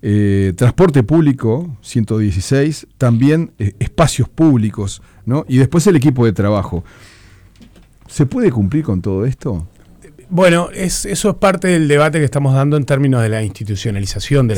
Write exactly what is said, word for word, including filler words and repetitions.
eh, transporte público, ciento dieciséis, también eh, espacios públicos, ¿no? Y después el equipo de trabajo. ¿Se puede cumplir con todo esto? Bueno, es, eso es parte del debate que estamos dando en términos de la institucionalización de